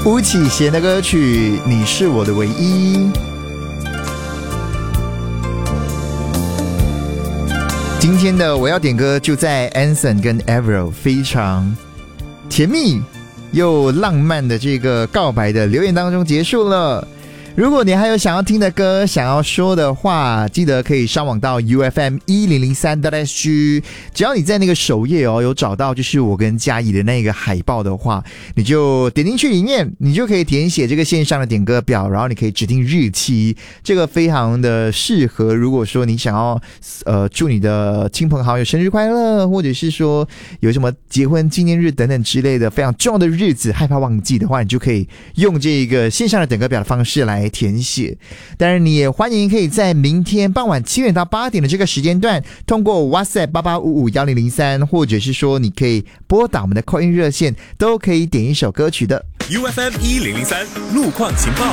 吴启贤的歌曲《你是我的唯一》。今天的我要点歌就在 Anson 跟 Avril 非常甜蜜又浪漫的这个告白的留言当中结束了。如果你还有想要听的歌想要说的话，记得可以上网到 UFM1003.SG， 只要你在那个首页有找到就是我跟嘉怡的那个海报的话，你就点进去里面，你就可以填写这个线上的点歌表，然后你可以指定日期，这个非常的适合如果说你想要祝你的亲朋好友生日快乐，或者是说有什么结婚纪念日等等之类的非常重要的日子害怕忘记的话，你就可以用这个线上的点歌表的方式来填写。当然你也欢迎可以在明天傍晚7点到8点的这个时间段通过 WhatsApp 88551003，或者是说你可以拨打我们的 call in 热线，都可以点一首歌曲的。 UFM1003 路况情报。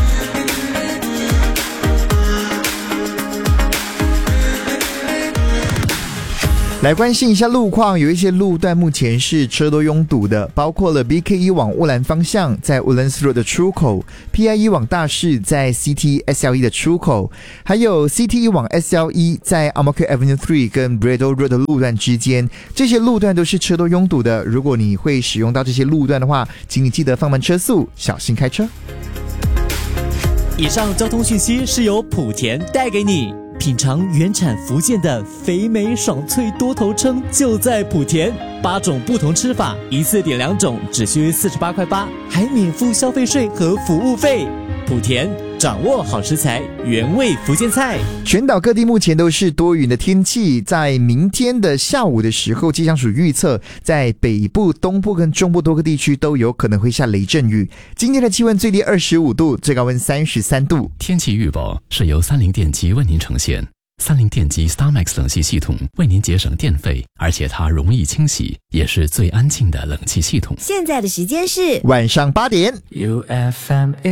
来关心一下路况，有一些路段目前是车多拥堵的，包括了 BK1 往乌兰方向在 Woodlands Road 的出口， PI1 往大士在 CT SLE 的出口，还有 CT1 往 SLE 在 Ang-Mo-Kio Avenue 3跟 Braddell Road 的路段之间，这些路段都是车多拥堵的。如果你会使用到这些路段的话，请你记得放慢车速，小心开车。 以上交通讯息是由莆田带给你。品尝原产福建的肥美爽脆多头鲳就在莆田，8种不同吃法，一次点2种，只需48块8，还免付消费税和服务费。莆田掌握好食材，原味福建菜。 全岛各地目前都是多云的天气，在明天的下午的时候，气象署预测在北部、东部跟中部多个地区都有可能会下雷阵雨。今天的气温最低25度，最高温33度。 天气预报是由三菱电机为您呈现。三菱电机 StarMax 冷气系统为您节省电费，而且它容易清洗，也是最安静的冷气系统。 现在的时间是晚上8点。 UFM